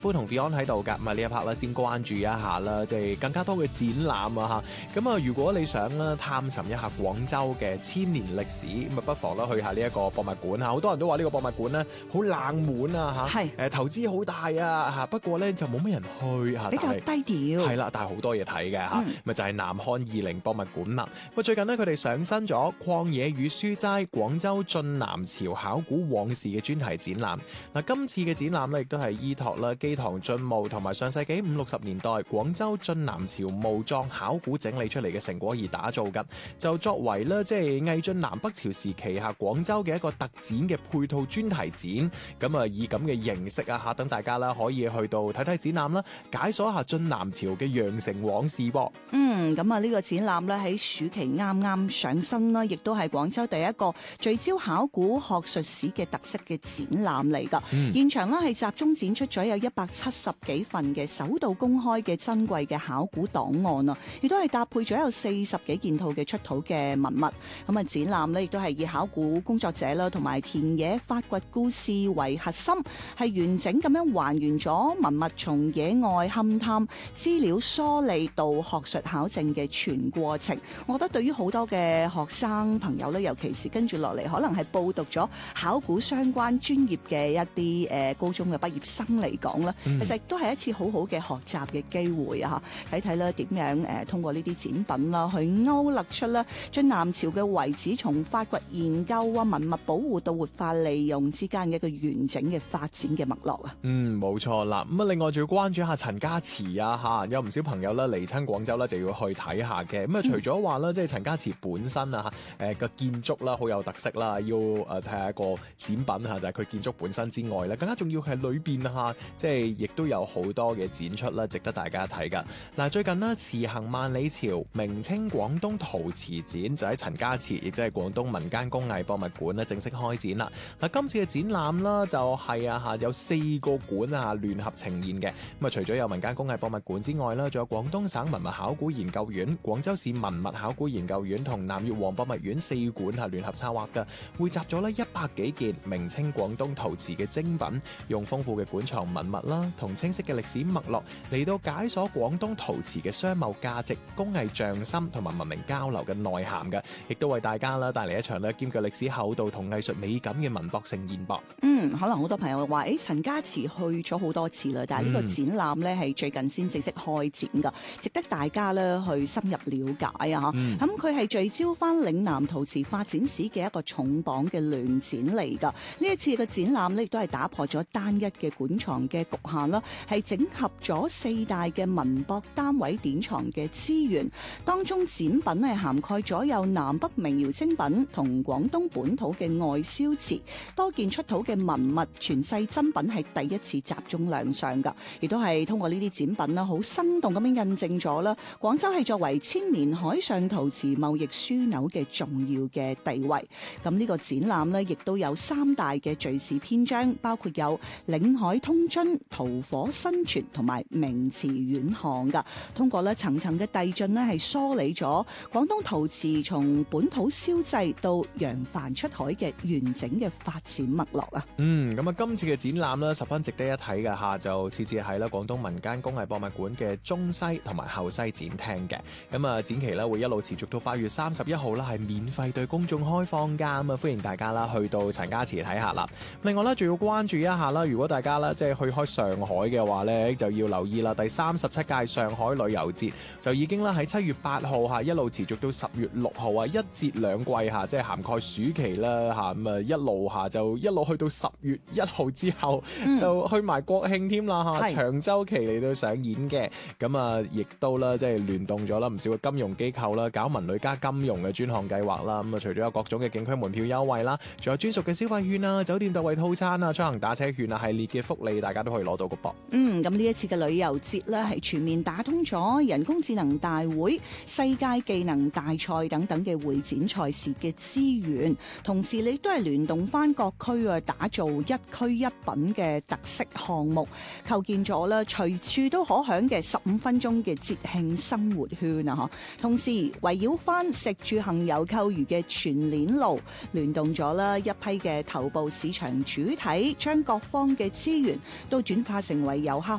歡同 Beyond 喺度㗎，咁啊呢一 part 咧先關注一下啦，即係更加多嘅展覽啊嚇。咁啊，如果你想咧探尋一下廣州嘅千年歷史，咁啊不妨咧去下呢一個博物館嚇。好多人都話呢個博物館咧好冷門啊嚇， 係投資好大啊嚇，不過咧就冇乜人去嚇， 比較低調。 係啦，但係好多嘢睇嘅嚇，咪就係南漢20博物館啦。咁最近呢，佢哋上新咗《曠野與書齋：廣州晉南朝考古往事》嘅專題展覽。嗱，今次嘅展覽咧亦都係依託啦基堂晉墓同埋上世紀50、60年代廣州晉南朝墓葬考古整理出嚟嘅成果而打造嘅，就作為咧即係魏晉南北朝時期下廣州嘅一個特展嘅配套專題展。咁啊以咁嘅形式啊嚇，等大家啦可以去到睇睇展覽啦，解鎖一下晉南朝嘅羊城往事噃。 咁啊呢個展覽咧喺暑期啱啱上新啦，亦都係廣州第一個聚焦考古學術史嘅特色嘅展覽嚟噶。現場咧係集中展出咗有170幾份嘅首度公開嘅珍貴嘅考古檔案啊，亦都係搭配咗有40幾件套嘅出土嘅文物。咁啊展覽咧亦都係以考古工作者啦同埋田野發掘故事為核心，係完整咁樣還原咗文物從野外勘探資料梳理到學術考證嘅全過程。我覺得對於好多嘅學生朋友咧，尤其是跟住落嚟可能係報讀咗考古相關專業嘅一啲高中嘅畢業生嚟講啦，其實都係一次好好嘅學習嘅機會啊！睇睇咧點樣通過呢啲展品啦，去勾勒出咧晉南朝嘅遺址從發掘研究啊、文物保護到活化利用之間嘅一個完整嘅發展嘅脈絡啊！ 冇錯啦。咁啊，另外仲要關注一下陳家祠啊嚇，有唔少朋友咧嚟親廣州咧就要去睇下嘅。咁啊，除咗話咧即係陳家祠本身啊個建築啦好有特色啦，要睇下一個展品嚇，就係佢建築本身之外咧，更加重要係裏邊嚇，即係亦都有好多嘅展出啦，值得大家睇噶。嗱，最近呢，辭行萬里朝明清廣東陶瓷展就喺陳家祠，亦即係廣東民間工藝博物館咧正式開展啦。嗱，今次嘅展覽啦就係有4個館啊聯合呈現嘅。咁啊，除咗有民間工藝博物館之外啦，仲有廣東省文物考古研究院、廣州市文物考古研究院同南越王博物院4館係聯合策劃嘅，匯集咗咧100幾件明清廣東陶瓷嘅精品，用豐富嘅館藏文物啦，同清晰嘅歷史脈絡嚟到解鎖廣東陶瓷嘅商貿價值、工藝匠心同埋文明交流嘅內涵嘅，亦都為大家啦帶嚟一場咧兼具歷史厚度同藝術美感嘅文博盛宴噃。 可能好多朋友話，陳家祠去咗好多次啦，但係呢個展覽咧係最近先正式開展噶，值得大家咧去深入了解啊！咁佢係聚焦翻嶺南陶瓷發展史嘅一個重磅嘅聯展嚟噶。呢一次嘅展覽咧亦都係打破咗單一嘅館藏嘅局限啦，係整合咗4大嘅文博單位典藏嘅資源，當中展品係涵蓋咗有南北名窯精品同廣東本土嘅外銷瓷，多件出土嘅文物傳世珍品係第一次集中亮相噶，亦都係通過呢啲展品啦，好生動咁樣印證咗啦，廣州係作為千年海上陶瓷貿易樞紐嘅重要嘅地位。咁呢個展覽呢，亦都有3大嘅敘事篇章，包括有嶺海通津、陶火新傳同埋名瓷遠航噶。通過咧層層嘅遞進呢，係梳理咗廣東陶瓷從本土燒製到揚帆出海嘅完整嘅發展脈絡啊！ 咁啊，今次嘅展覽呢，十分值得一睇嘅嚇，就設置喺啦廣東民間工藝博物館嘅中西同埋後西展廳嘅。咁啊，展期咧會一路持續到8月31號啦，係免費對公眾開放㗎。咁啊，歡迎大家啦去到陳家祠睇下啦。另外咧，仲要關注一下啦，如果大家咧即係去開上海嘅話咧，就要留意啦。第37屆上海旅遊節就已經啦喺7月8號嚇一路持續到10月6號啊，一節兩季嚇，即係涵蓋暑期啦嚇，咁啊一路嚇就一路去到10月1號之後，就去埋國慶添啦嚇，長週期嚟到上演嘅。咁啊，亦都啦即係聯動咗啦唔少嘅金融機構啦，搞文旅加金融嘅專項計劃啦。咁啊，除咗有各種嘅景區門票優惠啦，仲有專屬嘅消費券啊、酒店特惠套餐啊、出行打車券啊系列嘅福利，大家都可以攞到個噃。 咁呢一次嘅旅遊節咧，係全面打通咗人工智能大會、世界技能大賽等等嘅會展賽事嘅資源，同時你都係聯動翻各區啊，打造一區一品嘅特色項目，構建咗啦隨處都可享嘅15分鐘嘅節慶生活圈啊！同時圍繞翻食住行遊購娛嘅全鏈路，聯動咗啦一批嘅頭部市場主體，將各方嘅資源都轉化成為遊客